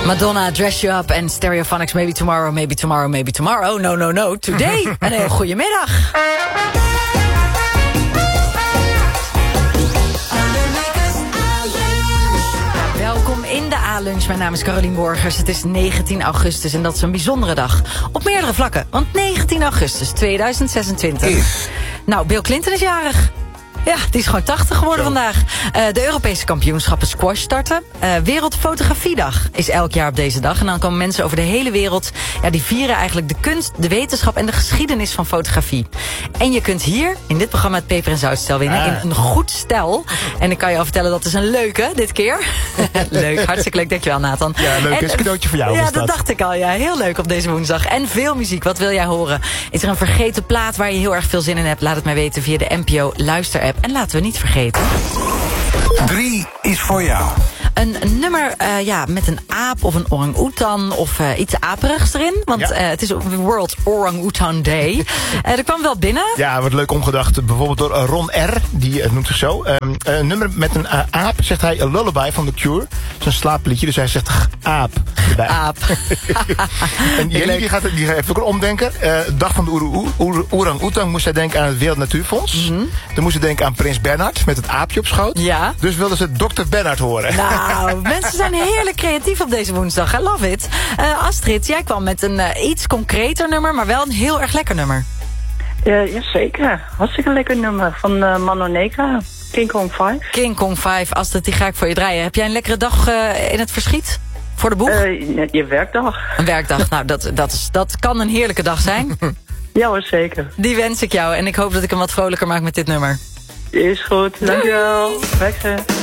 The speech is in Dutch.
Madonna, Dress You Up en Stereophonics, Maybe Tomorrow, Maybe Tomorrow, Maybe Tomorrow. No, no, no, today. Een heel goede middag. Welkom in de A-lunch. Mijn naam is Carolien Borgers. Het is 19 augustus en dat is een bijzondere dag. Op meerdere vlakken, want 19 augustus 2026. Nou, Bill Clinton is jarig. Ja, die is gewoon 80 geworden vandaag. De Europese kampioenschappen squash starten. Wereldfotografiedag is elk jaar op deze dag. En dan komen mensen over de hele wereld. Ja, die vieren eigenlijk de kunst, de wetenschap en de geschiedenis van fotografie. En je kunt hier in dit programma het peper- en zoutstel winnen. In een goed stel. En ik kan je al vertellen, dat is een leuke dit keer. Leuk, hartstikke leuk. Dankjewel, Nathan. Ja, leuk. Is een cadeautje voor jou. Ja, dat dacht ik al. Ja, heel leuk op deze woensdag. En veel muziek. Wat wil jij horen? Is er een vergeten plaat waar je heel erg veel zin in hebt? Laat het mij weten via de NPO Luister-app. En laten we niet vergeten. 3 is voor jou. Een nummer met een aap of een orang-oetan of iets aperigs erin. Want het is World Orang-Oetan Day. Er kwam wel binnen. Ja, wordt leuk omgedacht. Bijvoorbeeld door Ron R. Die noemt zich zo. Een nummer met een aap, zegt hij, een lullaby van The Cure. Dat is een slaapliedje, dus hij zegt aap erbij. Aap. En Jenny die heeft ook een omdenker. Dag van de orang-oetan moest zij denken aan het Wereld Natuurfonds. Dan moest ze denken aan Prins Bernhard met het aapje op schoot. Ja. Dus wilden ze Dr. Bernhard horen. Nou, mensen zijn heerlijk creatief op deze woensdag. I love it. Astrid, jij kwam met een iets concreter nummer, maar wel een heel erg lekker nummer. Jazeker. Hartstikke lekker nummer van Mano Negra. King Kong 5. King Kong 5, Astrid, die ga ik voor je draaien. Heb jij een lekkere dag in het verschiet? Voor de boeg? Je werkdag. Een werkdag, nou dat kan een heerlijke dag zijn. Ja hoor, zeker. Die wens ik jou en ik hoop dat ik hem wat vrolijker maak met dit nummer. Is goed, dankjewel. Weg.